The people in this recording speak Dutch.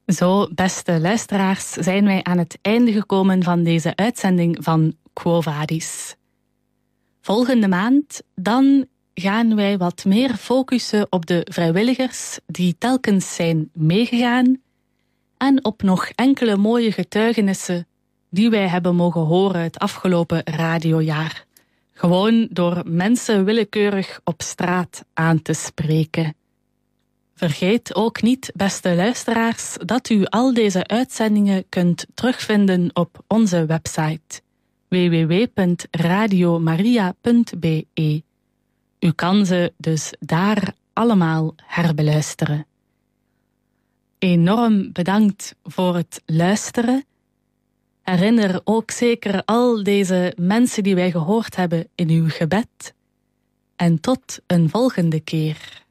Zo, beste luisteraars, zijn wij aan het einde gekomen van deze uitzending van Quo Vadis. Volgende maand, dan gaan wij wat meer focussen op de vrijwilligers die telkens zijn meegegaan en op nog enkele mooie getuigenissen die wij hebben mogen horen het afgelopen radiojaar. Gewoon door mensen willekeurig op straat aan te spreken. Vergeet ook niet, beste luisteraars, dat u al deze uitzendingen kunt terugvinden op onze website www.radiomaria.be. U kan ze dus daar allemaal herbeluisteren. Enorm bedankt voor het luisteren. Herinner ook zeker al deze mensen die wij gehoord hebben in uw gebed. En tot een volgende keer.